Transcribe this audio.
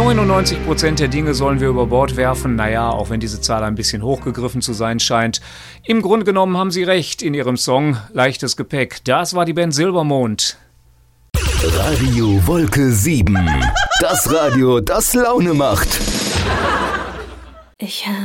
99% der Dinge sollen wir über Bord werfen. Naja, auch wenn diese Zahl ein bisschen hochgegriffen zu sein scheint. Im Grunde genommen haben sie recht in ihrem Song Leichtes Gepäck. Das war die Band Silbermond. Radio Wolke 7. Das Radio, das Laune macht.